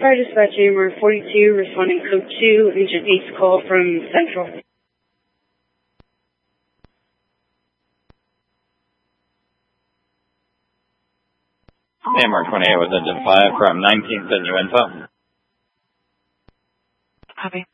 Fire Dispatch AMR 42, responding code 2, Agent 8's call from Central. AMR 28 was engine 5 from 19, send you info. Copy.